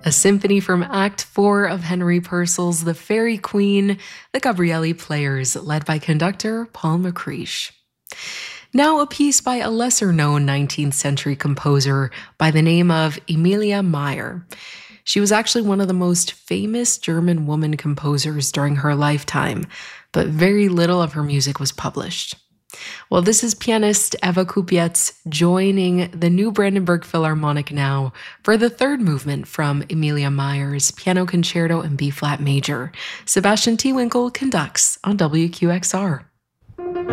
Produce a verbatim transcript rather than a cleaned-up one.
a symphony from Act four of Henry Purcell's The Fairy Queen, the Gabrielli Players, led by conductor Paul McCreish. Now a piece by a lesser-known nineteenth century composer by the name of Emilia Meyer. She was actually one of the most famous German woman composers during her lifetime, but very little of her music was published. Well, this is pianist Eva Kupiec joining the New Brandenburg Philharmonic now for the third movement from Emilia Meyer's Piano Concerto in B-flat major. Sebastian Tewinkle conducts on W Q X R.